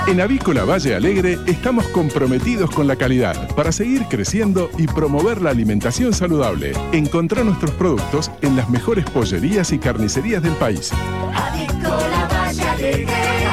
En Avícola Valle Alegre estamos comprometidos con la calidad para seguir creciendo y promover la alimentación saludable. Encontrá nuestros productos en las mejores pollerías y carnicerías del país. Avícola Valle Alegre,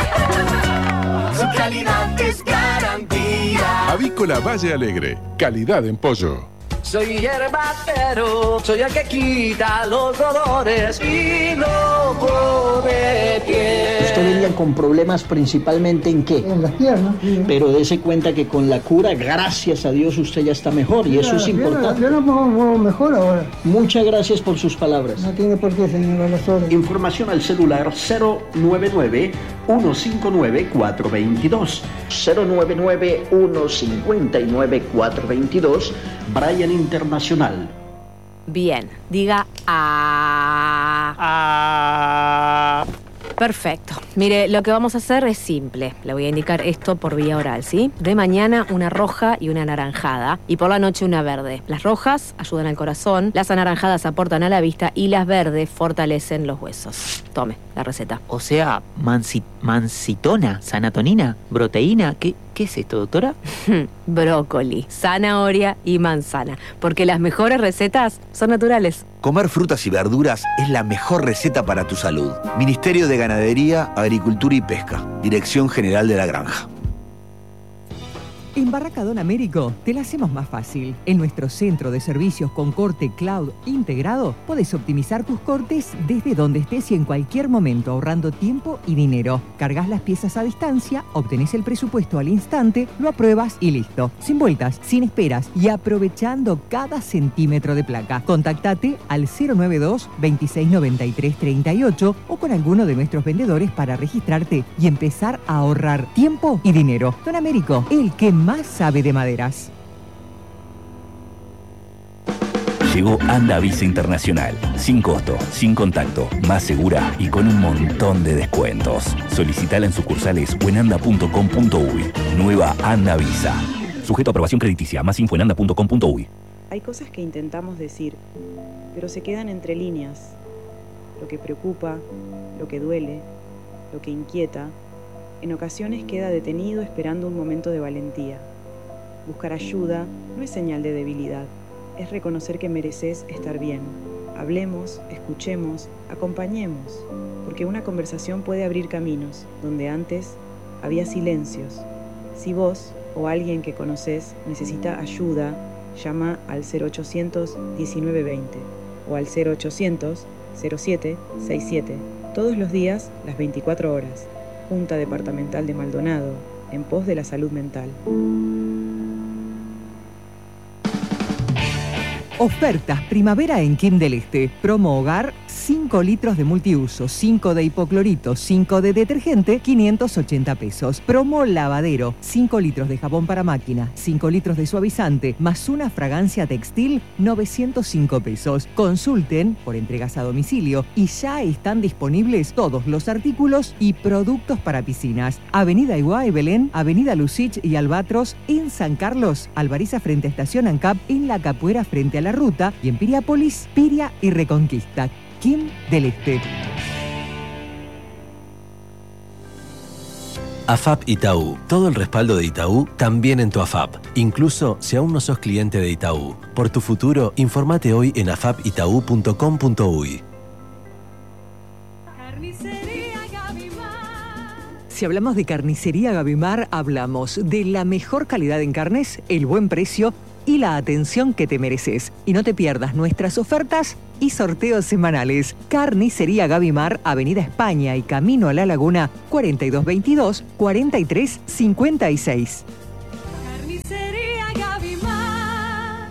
su calidad es garantía. Avícola Valle Alegre, calidad en pollo. Soy hierbacero, soy el que quita los dolores y no pone pie. Usted venía con problemas principalmente ¿en qué? En las piernas. Sí. Pero dése cuenta que con la cura, gracias a Dios, usted ya está mejor y eso es importante. Yo no puedo mejor ahora. Muchas gracias por sus palabras. No tiene por qué, señor Alazor. Información al celular 099-159-422. 099-159-422. Brian Internacional. Bien, diga a. Perfecto. Mire, lo que vamos a hacer es simple. Le voy a indicar esto por vía oral, ¿sí? De mañana una roja y una anaranjada. Y por la noche una verde. Las rojas ayudan al corazón, las anaranjadas aportan a la vista y las verdes fortalecen los huesos. Tome la receta. O sea, mancitona, sanatonina, proteína. ¿Qué es esto, doctora? Brócoli, zanahoria y manzana. Porque las mejores recetas son naturales. Comer frutas y verduras es la mejor receta para tu salud. Ministerio de Ganadería, Agricultura y Pesca. Dirección General de la Granja. En Barraca Don Américo te la hacemos más fácil. En nuestro centro de servicios con corte cloud integrado, podés optimizar tus cortes desde donde estés y en cualquier momento, ahorrando tiempo y dinero. Cargas las piezas a distancia, obtenés el presupuesto al instante, lo apruebas y listo. Sin vueltas, sin esperas y aprovechando cada centímetro de placa. Contactate al 092 2693 38 o con alguno de nuestros vendedores para registrarte y empezar a ahorrar tiempo y dinero. Don Américo, el que más sabe de maderas. Llegó Andavisa Internacional, sin costo, sin contacto, más segura y con un montón de descuentos. Solicitala en sucursales o en anda.com.uy. Nueva Andavisa. Sujeto a aprobación crediticia. Más info en anda.com.uy. Hay cosas que intentamos decir, pero se quedan entre líneas. Lo que preocupa, lo que duele, lo que inquieta, en ocasiones queda detenido esperando un momento de valentía. Buscar ayuda no es señal de debilidad, es reconocer que mereces estar bien. Hablemos, escuchemos, acompañemos, porque una conversación puede abrir caminos donde antes había silencios. Si vos o alguien que conoces necesita ayuda, llama al 0800 1920 o al 0800 07 67, todos los días, las 24 horas. Junta Departamental de Maldonado, en pos de la salud mental. Ofertas primavera en Kim del Este. Promo hogar, 5 litros de multiuso, 5 de hipoclorito, 5 de detergente, 580 pesos. Promo lavadero, 5 litros de jabón para máquina, 5 litros de suavizante, más una fragancia textil, 905 pesos. Consulten por entregas a domicilio y ya están disponibles todos los artículos y productos para piscinas. Avenida Iguá y Belén, Avenida Lucich y Albatros, en San Carlos, Alvariza frente a Estación ANCAP, en La Capuera frente a La Ruta y en Piriápolis, Piria y Reconquista. Kim del Este. AFAP Itaú. Todo el respaldo de Itaú también en tu AFAP. Incluso si aún no sos cliente de Itaú. Por tu futuro, informate hoy en afapitau.com.uy. Si hablamos de Carnicería Gavimar, hablamos de la mejor calidad en carnes, el buen precio y la atención que te mereces. Y no te pierdas nuestras ofertas y sorteos semanales. Carnicería Gavimar, Avenida España y Camino a la Laguna, 4222-4356. Carnicería Gavimar.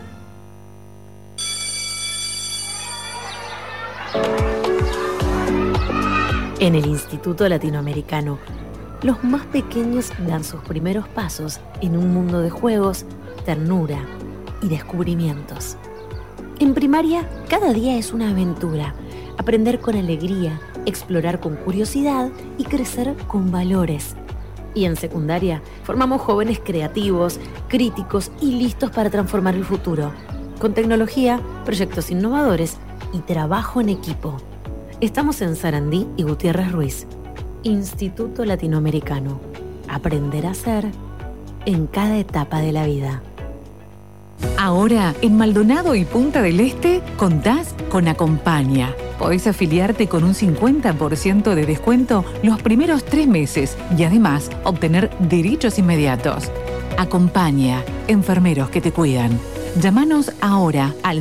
En el Instituto Latinoamericano, los más pequeños dan sus primeros pasos en un mundo de juegos, ternura y descubrimientos. En primaria, cada día es una aventura. Aprender con alegría, explorar con curiosidad y crecer con valores. Y en secundaria, formamos jóvenes creativos, críticos y listos para transformar el futuro. Con tecnología, proyectos innovadores y trabajo en equipo. Estamos en Sarandí y Gutiérrez Ruiz. Instituto Latinoamericano. aprender a ser en cada etapa de la vida. Ahora, en Maldonado y Punta del Este, contás con Acompaña. Podés afiliarte con un 50% de descuento los primeros 3 meses y además obtener derechos inmediatos. Acompaña, enfermeros que te cuidan. Llámanos ahora al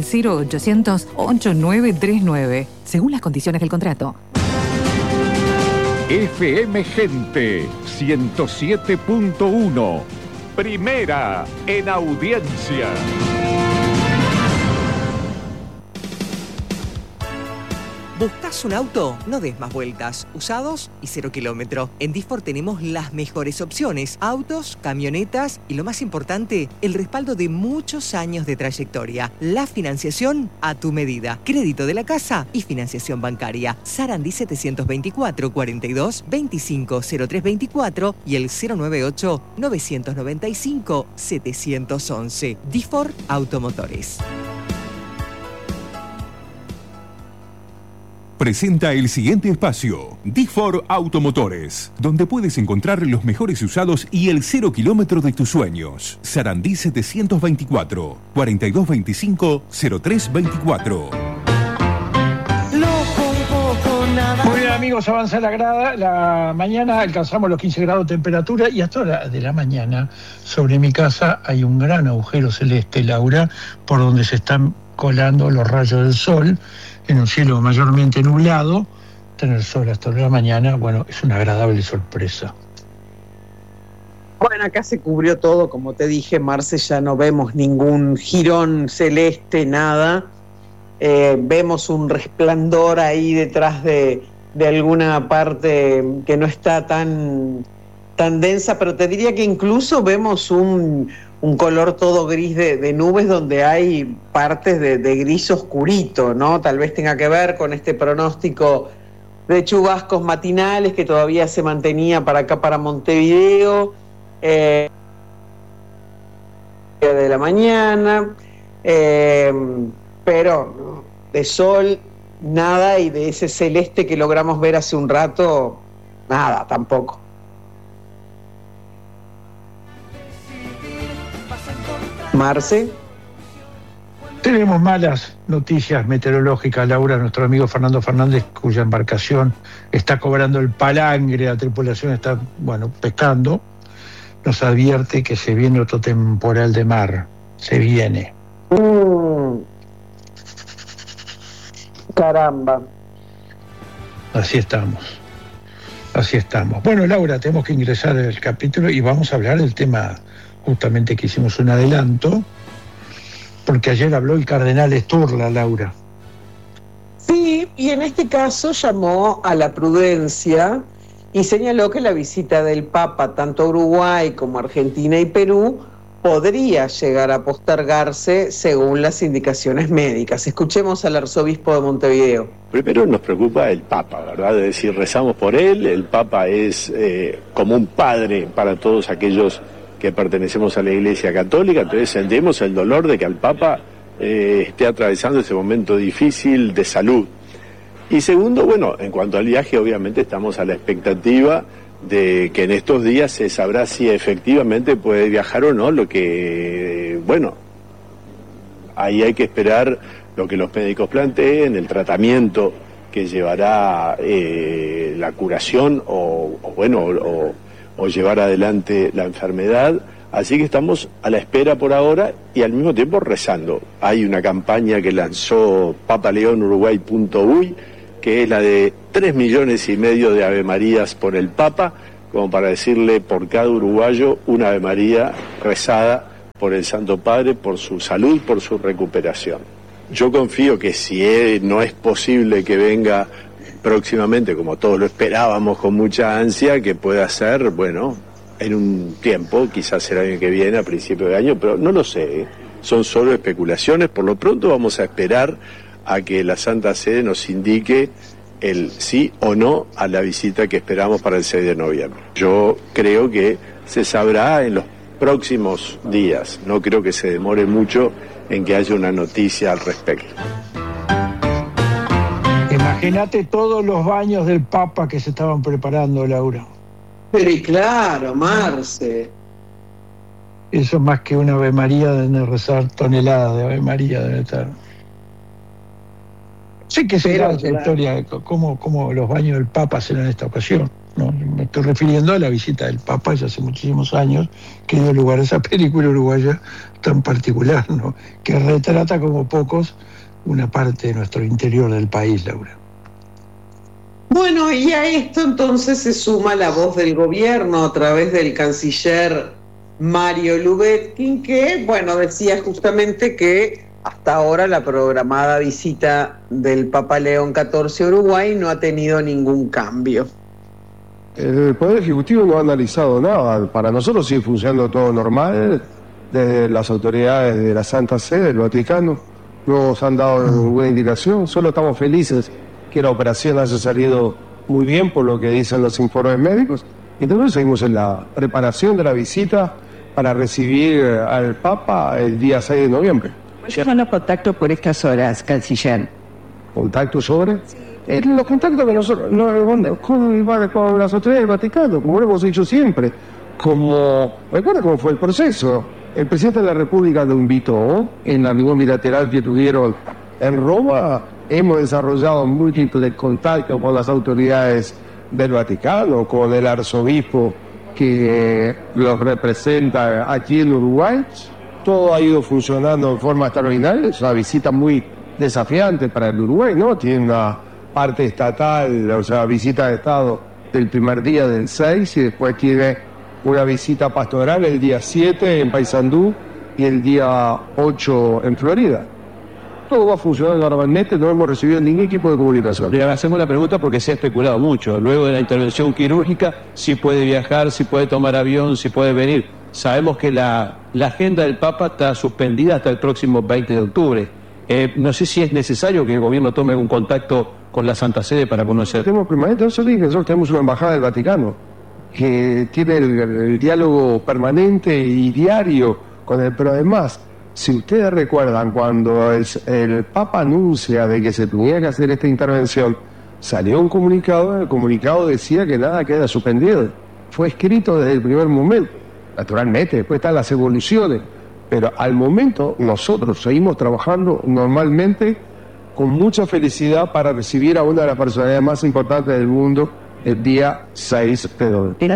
0800-8939, según las condiciones del contrato. FM Gente 107.1, primera en audiencia. ¿Buscas un auto? No des más vueltas. Usados y 0 kilómetro. En Disfor tenemos las mejores opciones. Autos, camionetas y lo más importante, el respaldo de muchos años de trayectoria. La financiación a tu medida. Crédito de la casa y financiación bancaria. Sarandí 724 42 25 0324 y el 098 995 711. Disfor Automotores. Presenta el siguiente espacio, Disfor Automotores, donde puedes encontrar los mejores usados y el 0 kilómetro de tus sueños. Sarandí 724 4225 0324. Muy bien, amigos, avanza la mañana, alcanzamos los 15 grados de temperatura y hasta hora de la mañana sobre mi casa hay un gran agujero celeste, Laura, por donde se están colando los rayos del sol en un cielo mayormente nublado. Tener sol hasta hora de la mañana, bueno, es una agradable sorpresa. Bueno, acá se cubrió todo, como te dije, Marce, ya no vemos ningún jirón celeste, nada. Vemos un resplandor ahí detrás de alguna parte que no está tan densa, pero te diría que incluso vemos un color todo gris de nubes donde hay partes de gris oscurito, ¿no? Tal vez tenga que ver con este pronóstico de chubascos matinales que todavía se mantenía para acá, para Montevideo, de la mañana, pero de sol nada, y de ese celeste que logramos ver hace un rato, nada tampoco. Marce. Tenemos malas noticias meteorológicas, Laura. Nuestro amigo Fernando Fernández, cuya embarcación está cobrando el palangre, la tripulación está, pescando, nos advierte que se viene otro temporal de mar. Se viene. Caramba. Así estamos. Bueno, Laura, tenemos que ingresar al capítulo y vamos a hablar del tema justamente que hicimos un adelanto, porque ayer habló el cardenal Sturla, Laura. Sí, y en este caso llamó a la prudencia y señaló que la visita del Papa tanto a Uruguay como a Argentina y Perú podría llegar a postergarse según las indicaciones médicas. Escuchemos al arzobispo de Montevideo. Primero nos preocupa el Papa, ¿verdad? Es decir, rezamos por él. El Papa es como un padre para todos aquellos que pertenecemos a la Iglesia Católica, entonces sentimos el dolor de que el Papa esté atravesando ese momento difícil de salud. Y segundo, en cuanto al viaje, obviamente estamos a la expectativa de que en estos días se sabrá si efectivamente puede viajar o no, lo que, ahí hay que esperar lo que los médicos planteen, el tratamiento que llevará la curación o llevar adelante la enfermedad. Así que estamos a la espera por ahora y al mismo tiempo rezando. Hay una campaña que lanzó papaleonuruguay.uy, que es la de 3,5 millones de Ave Marías por el Papa, como para decirle por cada uruguayo una Ave María rezada por el Santo Padre, por su salud, por su recuperación. Yo confío que si no es posible que venga próximamente, como todos lo esperábamos con mucha ansia, que pueda ser, en un tiempo, quizás el año que viene, a principio de año, pero no lo sé, son solo especulaciones. Por lo pronto vamos a esperar a que la Santa Sede nos indique el sí o no a la visita que esperamos para el 6 de noviembre. Yo creo que se sabrá en los próximos días, no creo que se demore mucho en que haya una noticia al respecto. Imagínate todos los baños del Papa que se estaban preparando, Laura. Pero y claro, Marce. Eso más que una Ave María deben de rezar toneladas de Ave María deben estar. Sé que será esa historia de cómo los baños del Papa serán en esta ocasión, ¿no? Me estoy refiriendo a la visita del Papa ya hace muchísimos años que dio lugar a esa película uruguaya tan particular, ¿no? Que retrata como pocos una parte de nuestro interior del país, Laura. Bueno, y a esto entonces se suma la voz del gobierno a través del canciller Mario Lubetkin, que, bueno, decía justamente que hasta ahora la programada visita del Papa León XIV a Uruguay no ha tenido ningún cambio. El Poder Ejecutivo no ha analizado nada. Para nosotros sigue funcionando todo normal. Desde las autoridades de la Santa Sede, del Vaticano, no nos han dado ninguna indicación. Solo estamos felices que la operación haya salido muy bien por lo que dicen los informes médicos. Entonces seguimos en la preparación de la visita para recibir al Papa el día 6 de noviembre. ¿Cuáles son los contactos por estas horas, canciller? ¿Contactos sobre? Los contactos que nosotros con las autoridades del Vaticano, como lo hemos dicho siempre. ¿Recuerda cómo fue el proceso? El presidente de la República lo invitó en la reunión bilateral que tuvieron en Roma. Hemos desarrollado múltiples contactos con las autoridades del Vaticano, con el arzobispo que los representa aquí en Uruguay. Todo ha ido funcionando de forma extraordinaria. Es una visita muy desafiante para el Uruguay, ¿no? Tiene una parte estatal, o sea, visita de Estado del primer día del 6 y después tiene una visita pastoral el día 7 en Paysandú y el día 8 en Florida. Todo va funcionando normalmente, no hemos recibido ningún tipo de comunicación. Le hacemos la pregunta porque se ha especulado mucho. Luego de la intervención quirúrgica, si puede viajar, si puede tomar avión, si puede venir. Sabemos que la agenda del Papa está suspendida hasta el próximo 20 de octubre. No sé si es necesario que el gobierno tome un contacto con la Santa Sede para conocer. Tenemos permanente, nosotros tenemos una embajada del Vaticano que tiene el diálogo permanente y diario con él, pero además, si ustedes recuerdan, cuando el Papa anuncia de que se tenía que hacer esta intervención, salió un comunicado, el comunicado decía que nada queda suspendido. Fue escrito desde el primer momento. Naturalmente, después están las evoluciones, pero al momento nosotros seguimos trabajando normalmente con mucha felicidad para recibir a una de las personalidades más importantes del mundo el día 6 de noviembre.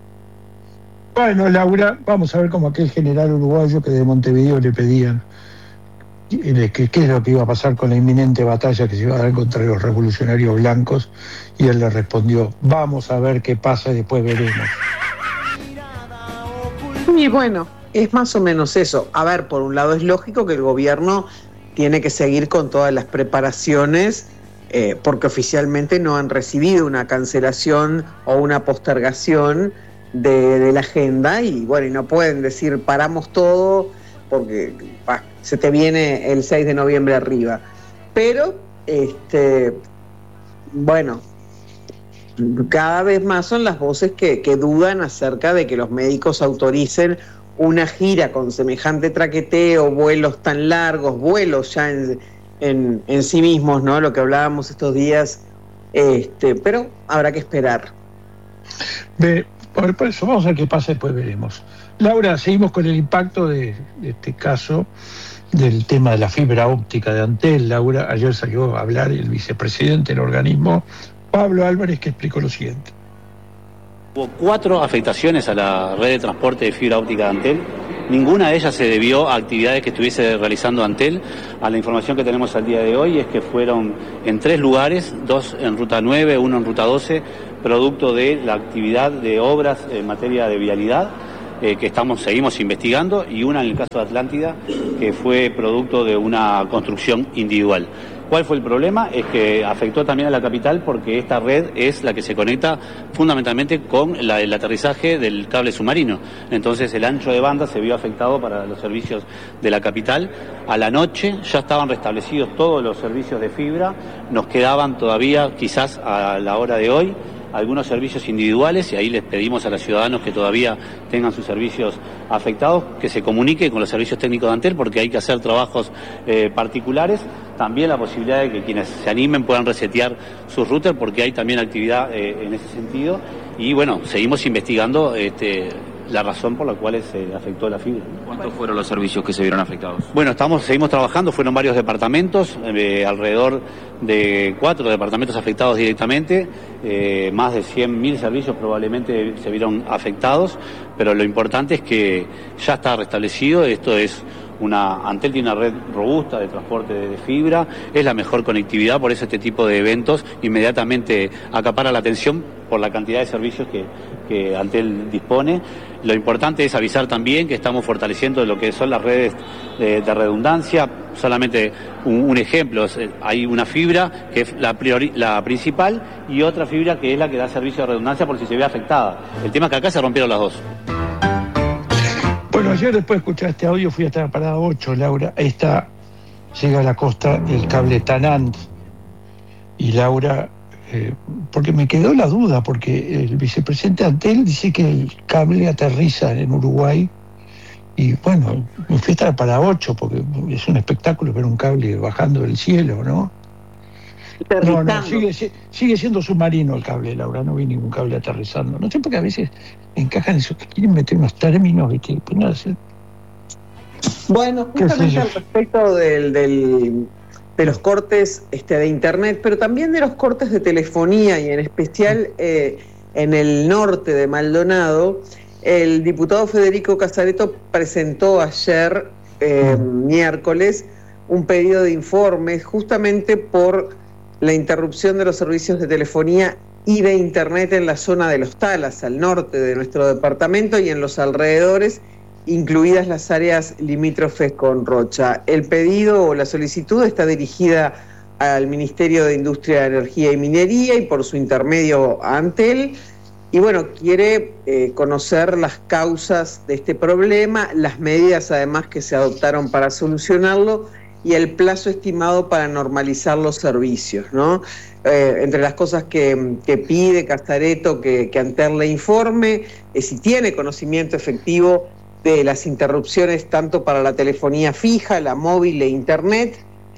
Bueno, Laura, vamos a ver como aquel general uruguayo que de Montevideo le pedían qué es lo que iba a pasar con la inminente batalla que se iba a dar contra los revolucionarios blancos, y él le respondió: vamos a ver qué pasa y después veremos. Y bueno, es más o menos eso. A ver, por un lado es lógico que el gobierno tiene que seguir con todas las preparaciones, porque oficialmente no han recibido una cancelación o una postergación de la agenda, y bueno, y no pueden decir paramos todo porque se te viene el 6 de noviembre arriba. Pero, bueno, cada vez más son las voces que dudan acerca de que los médicos autoricen una gira con semejante traqueteo, vuelos tan largos, vuelos ya en sí mismos, ¿no? Lo que hablábamos estos días, pero habrá que esperar. Por eso, vamos a ver qué pasa, después veremos. Laura, seguimos con el impacto de este caso del tema de la fibra óptica de Antel. Laura, ayer salió a hablar el vicepresidente del organismo, Pablo Álvarez, que explicó lo siguiente. Hubo 4 afectaciones a la red de transporte de fibra óptica de Antel. Ninguna de ellas se debió a actividades que estuviese realizando Antel. A la información que tenemos al día de hoy es que fueron en 3 lugares, 2 en Ruta 9, 1 en Ruta 12, producto de la actividad de obras en materia de vialidad que seguimos investigando, y una en el caso de Atlántida, que fue producto de una construcción individual. ¿Cuál fue el problema? Es que afectó también a la capital, porque esta red es la que se conecta fundamentalmente con el aterrizaje del cable submarino. Entonces el ancho de banda se vio afectado para los servicios de la capital. A la noche ya estaban restablecidos todos los servicios de fibra, nos quedaban todavía, quizás a la hora de hoy, algunos servicios individuales, y ahí les pedimos a los ciudadanos que todavía tengan sus servicios afectados que se comuniquen con los servicios técnicos de Antel, porque hay que hacer trabajos particulares. también la posibilidad de que quienes se animen puedan resetear sus routers, porque hay también actividad en ese sentido. Y bueno, seguimos investigando la razón por la cual se afectó la fibra. ¿Cuántos fueron los servicios que se vieron afectados? Bueno, seguimos trabajando, fueron varios departamentos, alrededor de 4 departamentos afectados directamente, más de 100.000 servicios probablemente se vieron afectados, pero lo importante es que ya está restablecido. Esto es Antel tiene una red robusta de transporte de fibra, es la mejor conectividad, por eso este tipo de eventos inmediatamente acapara la atención por la cantidad de servicios que Antel dispone. Lo importante es avisar también que estamos fortaleciendo lo que son las redes de redundancia. Solamente un ejemplo, hay una fibra que es la principal y otra fibra que es la que da servicio de redundancia por si se ve afectada. El tema es que acá se rompieron las dos. Bueno, ayer después de escuchar este audio fui hasta la parada 8, Laura. Ahí llega a la costa el cable Tanant. Y Laura, porque me quedó la duda, porque el vicepresidente Antel dice que el cable aterriza en Uruguay. Y bueno, me fui hasta la parada 8, porque es un espectáculo ver un cable bajando del cielo, ¿no? No, sigue siendo submarino el cable, Laura, no vi ningún cable aterrizando. No sé por qué a veces encajan eso, que quieren meter unos términos, ¿viste? Pues nada, bueno, justamente al respecto de los cortes de internet, pero también de los cortes de telefonía y en especial en el norte de Maldonado, el diputado Federico Casareto presentó ayer, miércoles, un pedido de informes justamente por la interrupción de los servicios de telefonía y de internet en la zona de Los Talas, al norte de nuestro departamento y en los alrededores, incluidas las áreas limítrofes con Rocha. El pedido o la solicitud está dirigida al Ministerio de Industria, Energía y Minería y por su intermedio a Antel. Y bueno, quiere conocer las causas de este problema, las medidas además que se adoptaron para solucionarlo y el plazo estimado para normalizar los servicios, ¿no? Entre las cosas que pide Casareto que Antel le informe, si tiene conocimiento efectivo de las interrupciones tanto para la telefonía fija, la móvil e internet.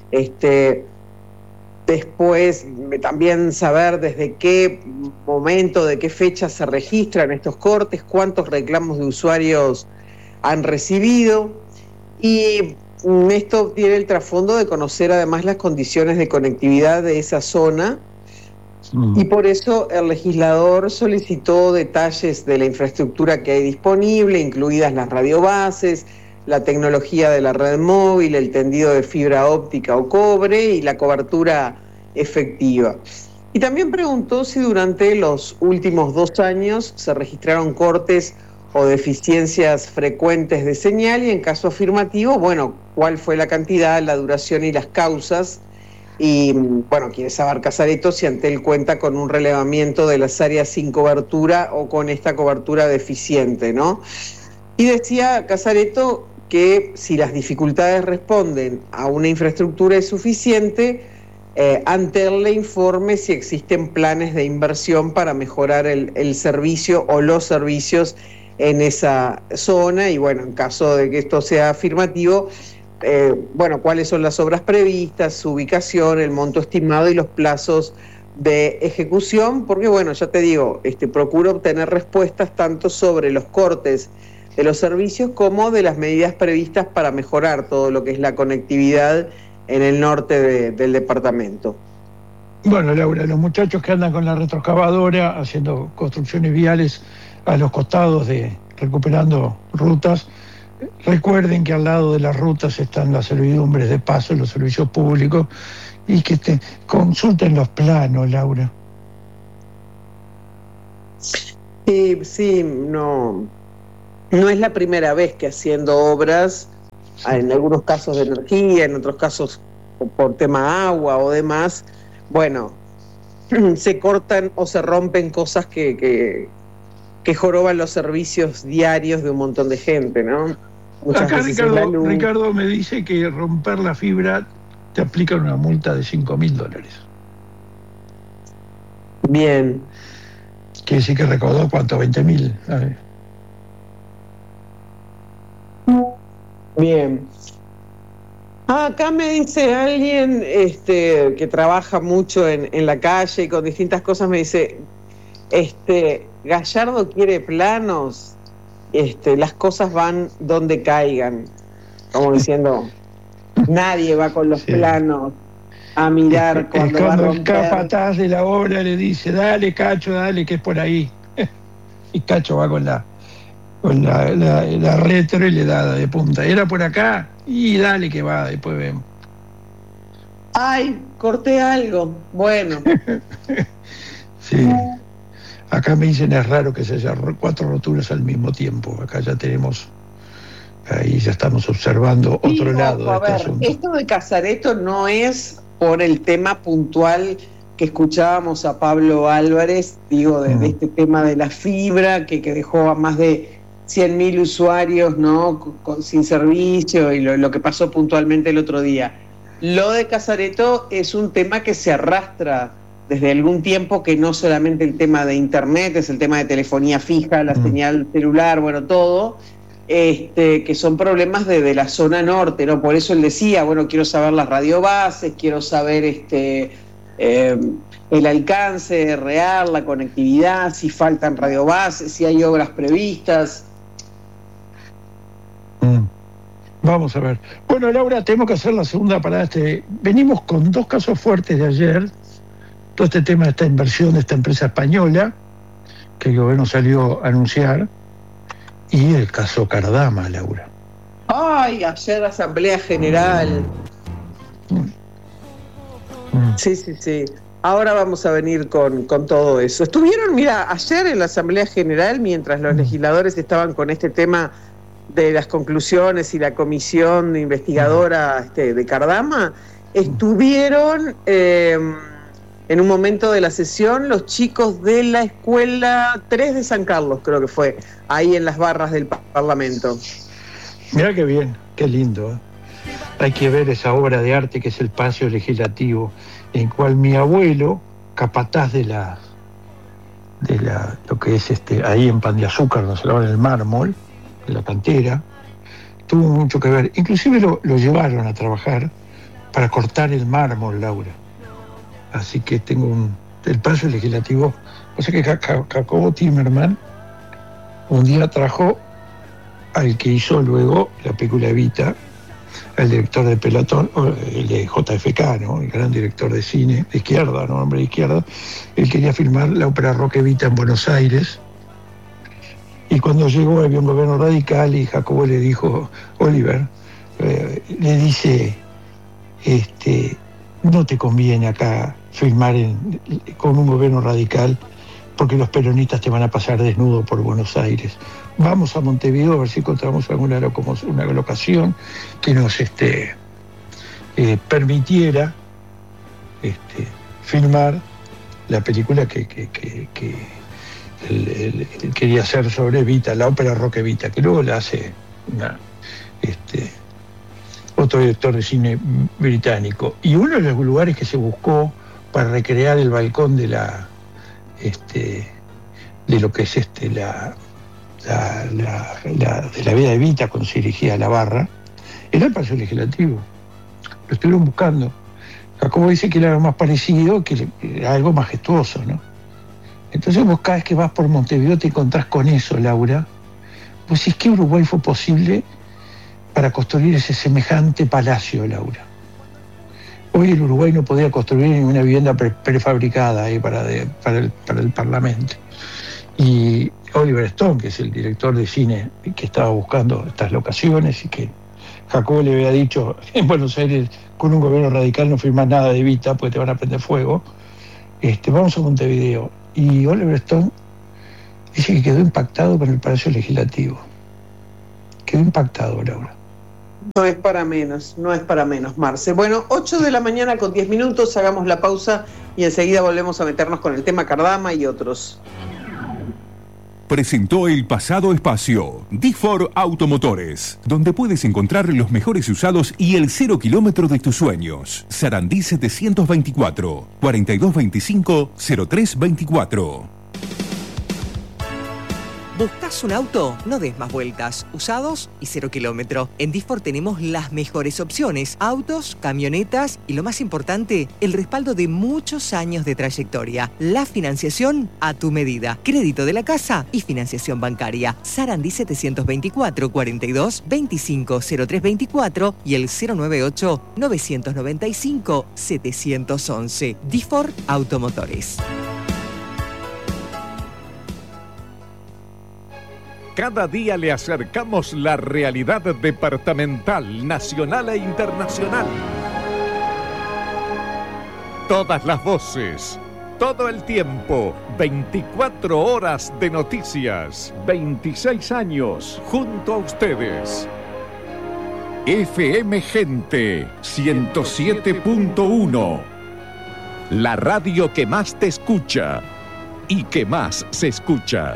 Después también saber desde qué momento, de qué fecha se registran estos cortes, cuántos reclamos de usuarios han recibido. Y esto tiene el trasfondo de conocer además las condiciones de conectividad de esa zona. Y por eso el legislador solicitó detalles de la infraestructura que hay disponible, incluidas las radiobases, la tecnología de la red móvil, el tendido de fibra óptica o cobre y la cobertura efectiva. Y también preguntó si durante los últimos 2 años se registraron cortes o deficiencias frecuentes de señal y en caso afirmativo, bueno, cuál fue la cantidad, la duración y las causas. Y bueno, quiere saber Casareto si Antel cuenta con un relevamiento de las áreas sin cobertura o con esta cobertura deficiente, ¿no? Y decía Casareto que si las dificultades responden a una infraestructura insuficiente, Antel le informe si existen planes de inversión para mejorar el servicio o los servicios en esa zona y bueno, en caso de que esto sea afirmativo, cuáles son las obras previstas, su ubicación, el monto estimado y los plazos de ejecución, porque bueno, ya te digo, procuro obtener respuestas tanto sobre los cortes de los servicios como de las medidas previstas para mejorar todo lo que es la conectividad en el norte del departamento. Bueno, Laura, los muchachos que andan con la retroexcavadora haciendo construcciones viales a los costados recuperando rutas, recuerden que al lado de las rutas están las servidumbres de paso, los servicios públicos, y que consulten los planos, Laura. Sí, no es la primera vez que haciendo obras, en algunos casos de energía, en otros casos por tema agua o demás, bueno, se cortan o se rompen cosas que joroban los servicios diarios de un montón de gente, ¿no? Muchas Acá veces Ricardo me dice que romper la fibra te aplican una multa de $5.000. Bien. Quiere decir que recaudó ¿cuánto? 20.000. Bien. Acá me dice alguien que trabaja mucho en la calle y con distintas cosas, me dice, Gallardo quiere planos, las cosas van donde caigan, como diciendo, nadie va con los planos a mirar cuando va a el romper. capataz de la obra le dice, dale Cacho, dale, que es por ahí. Y Cacho va con la retro y le da de punta. Era por acá y dale que va, después vemos. Ay, corté algo. Bueno. Sí. Acá me dicen es raro que se haya 4 roturas al mismo tiempo. Acá ya tenemos, ahí ya estamos observando otro lado de este asunto. Esto de Casareto no es por el tema puntual que escuchábamos a Pablo Álvarez, de este tema de la fibra que dejó a más de 100.000 usuarios, ¿no? Sin servicio, y lo que pasó puntualmente el otro día. Lo de Casareto es un tema que se arrastra desde algún tiempo, que no solamente el tema de internet, es el tema de telefonía fija, la señal celular, bueno, todo, que son problemas de la zona norte, ¿no? Por eso él decía, bueno, quiero saber las radiobases, quiero saber el alcance real, la conectividad, si faltan radiobases, si hay obras previstas. Vamos a ver. Bueno, Laura, tenemos que hacer la segunda parada. Venimos con 2 casos fuertes de ayer. Todo este tema de esta inversión de esta empresa española, que el gobierno salió a anunciar, y el caso Cardama, Laura. Ay, ayer Asamblea General. Sí. Ahora vamos a venir con todo eso. Estuvieron, mira, ayer en la Asamblea General, mientras los legisladores estaban con este tema de las conclusiones y la comisión investigadora de Cardama, estuvieron en un momento de la sesión los chicos de la escuela 3 de San Carlos, creo que fue, ahí en las barras del Parlamento. Mira qué bien, qué lindo. Hay que ver esa obra de arte que es el Palacio Legislativo, en cual mi abuelo, capataz de lo que es ahí en Pan de Azúcar, donde se lava el mármol, de la cantera, tuvo mucho que ver. Inclusive lo llevaron a trabajar para cortar el mármol, Laura. Así que tengo el Palacio Legislativo. O sea que Jacobo Timerman un día trajo al que hizo luego la película Evita, el director de Pelotón, el de JFK, ¿no? El gran director de cine, de izquierda, ¿no? Hombre de izquierda. Él quería filmar la ópera Roque Evita en Buenos Aires. Y cuando llegó había un gobierno radical y Jacobo le dijo, Oliver, le dice, no te conviene acá filmar con un gobierno radical porque los peronistas te van a pasar desnudo por Buenos Aires. Vamos a Montevideo a ver si encontramos alguna locación que nos permitiera filmar la película que él quería hacer sobre Evita, la ópera Roque Evita, que luego la hace otro director de cine británico. Y uno de los lugares que se buscó para recrear el balcón de lo que es de la vida de Evita cuando se dirigía a la barra, era el Palacio Legislativo. Lo estuvieron buscando. Jacobo dice que era algo más parecido, que era algo majestuoso, ¿no? Entonces vos cada vez que vas por Montevideo te encontrás con eso, Laura. Pues si es que Uruguay fue posible para construir ese semejante palacio, Laura. Hoy el Uruguay no podía construir ninguna vivienda prefabricada para el Parlamento. Y Oliver Stone, que es el director de cine que estaba buscando estas locaciones y que Jacobo le había dicho, en Buenos Aires con un gobierno radical no firmas nada de Evita porque te van a prender fuego, vamos a Montevideo. Y Oliver Stone dice que quedó impactado con el Palacio Legislativo. Quedó impactado, Laura. No es para menos, Marce. Bueno, 8 de la mañana con 10 minutos, hagamos la pausa y enseguida volvemos a meternos con el tema Cardama y otros. Presentó el pasado espacio D4 Automotores, donde puedes encontrar los mejores usados y el 0 kilómetro de tus sueños. Sarandí 724 4225 0324. ¿Buscas un auto? No des más vueltas. Usados y 0 kilómetro. En Disfor tenemos las mejores opciones. Autos, camionetas y lo más importante, el respaldo de muchos años de trayectoria. La financiación a tu medida. Crédito de la casa y financiación bancaria. Sarandí 724 42 25 0324 y el 098 995 711. Disfor Automotores. Cada día le acercamos la realidad departamental, nacional e internacional. Todas las voces, todo el tiempo, 24 horas de noticias, 26 años junto a ustedes. FM Gente 107.1, la radio que más te escucha y que más se escucha.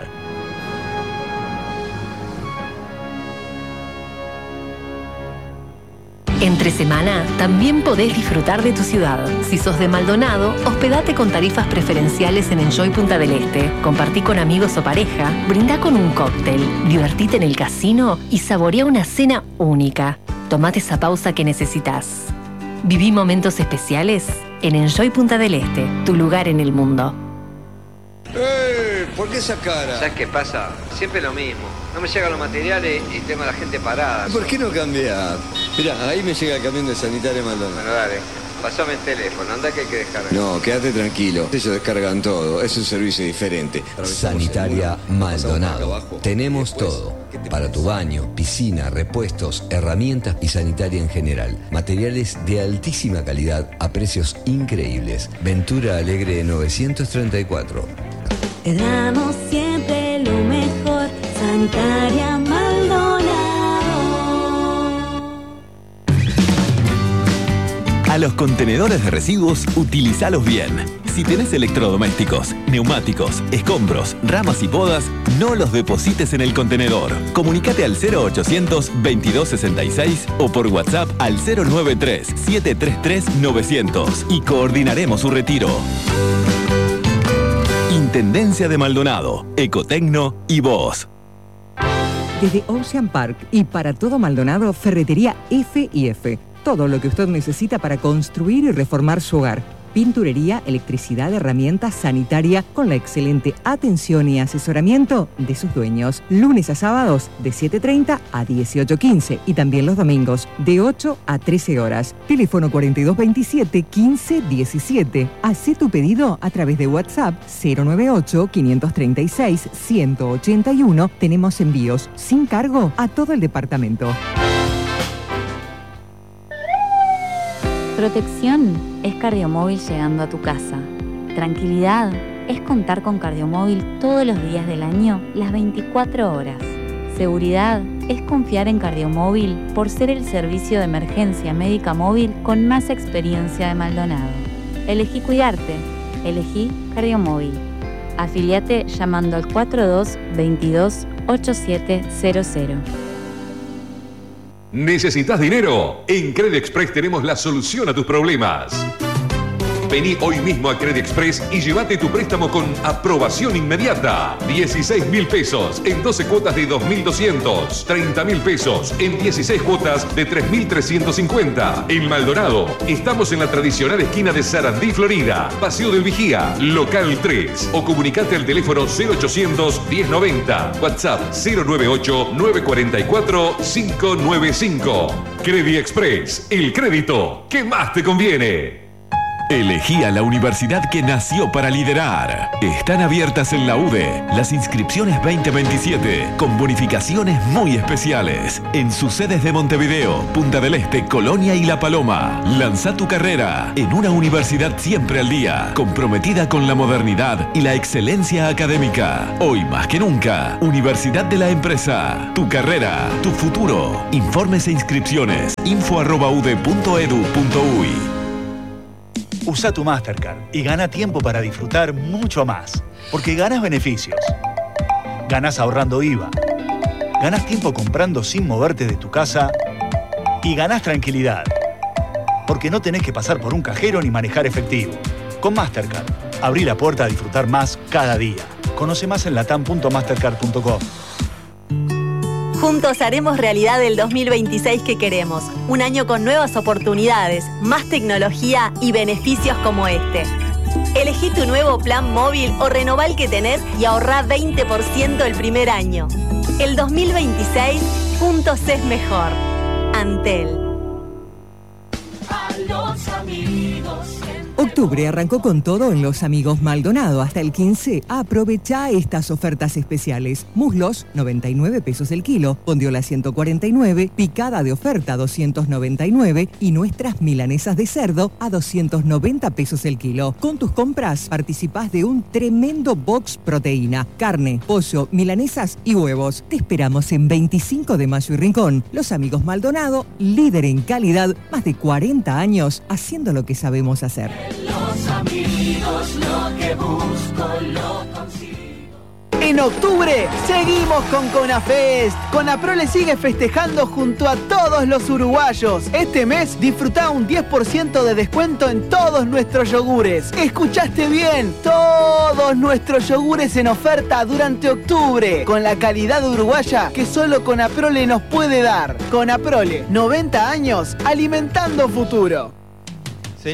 Entre semana también podés disfrutar de tu ciudad. Si sos de Maldonado, hospedate con tarifas preferenciales en Enjoy Punta del Este. Compartí con amigos o pareja, brindá con un cóctel, divertite en el casino y saborea una cena única. Tomate esa pausa que necesitas. Viví momentos especiales en Enjoy Punta del Este, tu lugar en el mundo. ¿Por qué esa cara? ¿Sabes qué pasa? Siempre lo mismo. No me llegan los materiales y tengo a la gente parada. ¿Por qué no cambiar? Mirá, ahí me llega el camión de Sanitaria Maldonado. Bueno, dale. Pasame el teléfono. Anda que hay que descargar. No, quédate tranquilo. Ellos descargan todo. Es un servicio diferente. Sanitaria Maldonado. Tenemos todo. Para tu baño, piscina, repuestos, herramientas y sanitaria en general. Materiales de altísima calidad a precios increíbles. Ventura Alegre 934. Te damos siempre lo mejor, Sanitaria Maldonado. A los contenedores de residuos, utilizalos bien. Si tenés electrodomésticos, neumáticos, escombros, ramas y podas, no los deposites en el contenedor. Comunicate al 0800 2266 o por WhatsApp al 093 733 900 y coordinaremos su retiro. Intendencia de Maldonado, Ecotecno y vos. Desde Ocean Park y para todo Maldonado, Ferretería F&F. Todo lo que usted necesita para construir y reformar su hogar. Pinturería, electricidad, herramientas, sanitaria, con la excelente atención y asesoramiento de sus dueños. Lunes a sábados de 7:30 a 18:15 y también los domingos de 8 a 13 horas. Teléfono 4227-1517. Hacé tu pedido a través de WhatsApp 098-536-181. Tenemos envíos sin cargo a todo el departamento. Protección es Cardiomóvil llegando a tu casa. Tranquilidad es contar con Cardiomóvil todos los días del año, las 24 horas. Seguridad es confiar en Cardiomóvil por ser el servicio de emergencia médica móvil con más experiencia de Maldonado. Elegí cuidarte. Elegí Cardiomóvil. Afiliate llamando al 4222-8700. ¿Necesitas dinero? En Credit Express tenemos la solución a tus problemas. Vení hoy mismo a Credit Express y llévate tu préstamo con aprobación inmediata. 16.000 pesos en 12 cuotas de 2.200. 30.000 pesos en 16 cuotas de 3.350. En Maldonado, estamos en la tradicional esquina de Sarandí, Florida. Paseo del Vigía, local 3. O comunicate al teléfono 0800 1090. WhatsApp 098 944 595. Credit Express, el crédito que más te conviene. Elegí a la universidad que nació para liderar. Están abiertas en la UDE las inscripciones 2027 con bonificaciones muy especiales en sus sedes de Montevideo, Punta del Este, Colonia y La Paloma. Lanza tu carrera en una universidad siempre al día, comprometida con la modernidad y la excelencia académica. Hoy más que nunca, Universidad de la Empresa. Tu carrera, tu futuro. Informes e inscripciones info@ude.edu.uy. Usa tu Mastercard y gana tiempo para disfrutar mucho más. Porque ganas beneficios. Ganas ahorrando IVA. Ganas tiempo comprando sin moverte de tu casa. Y ganas tranquilidad. Porque no tenés que pasar por un cajero ni manejar efectivo. Con Mastercard, abrí la puerta a disfrutar más cada día. Conoce más en latam.mastercard.com. Juntos haremos realidad el 2026 que queremos. Un año con nuevas oportunidades, más tecnología y beneficios como este. Elegí tu nuevo plan móvil o renová el que tenés y ahorrá 20% el primer año. El 2026, juntos es mejor. Antel. A los amigos. Octubre arrancó con todo en Los Amigos Maldonado. Hasta el 15, aprovecha estas ofertas especiales. Muslos, 99 pesos el kilo. Bondiola, 149. Picada de oferta, 299. Y nuestras milanesas de cerdo, a 290 pesos el kilo. Con tus compras, participás de un tremendo box proteína. Carne, pollo, milanesas y huevos. Te esperamos en 25 de Mayo y Rincón. Los Amigos Maldonado, líder en calidad, más de 40 años, haciendo lo que sabemos hacer. Los amigos, lo que busco, lo consigo. En octubre seguimos con Conafest. Conaprole sigue festejando junto a todos los uruguayos. Este mes disfruta un 10% de descuento en todos nuestros yogures. ¿Escuchaste bien? Todos nuestros yogures en oferta durante octubre, con la calidad uruguaya que solo Conaprole nos puede dar. Conaprole, 90 años alimentando futuro.